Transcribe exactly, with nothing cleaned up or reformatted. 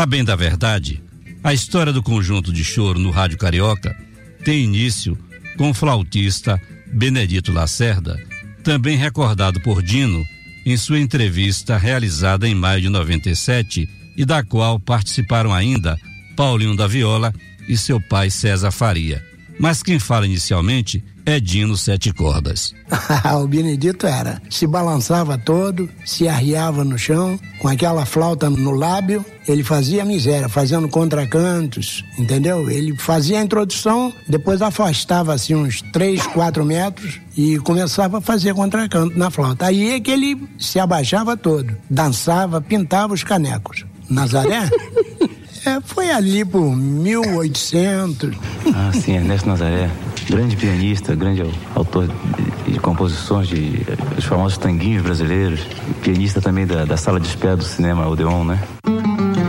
A bem da verdade, a história do conjunto de choro no rádio carioca tem início com o flautista Benedito Lacerda, também recordado por Dino em sua entrevista realizada em maio de noventa e sete e da qual participaram ainda Paulinho da Viola e seu pai César Faria. Mas quem fala inicialmente é Dino Sete Cordas. O Benedito era, se balançava todo, se arriava no chão, com aquela flauta no lábio, ele fazia miséria, fazendo contracantos, entendeu? Ele fazia a introdução, depois afastava assim uns três, quatro metros e começava a fazer contracanto na flauta. Aí é que ele se abaixava todo, dançava, pintava os canecos. Nazaré? É, foi ali por mil e oitocentos. Ah, sim, Ernesto Nazaré. Grande pianista, grande autor de, de composições de os famosos tanguinhos brasileiros. Pianista também da, da sala de espera do cinema Odeon, né?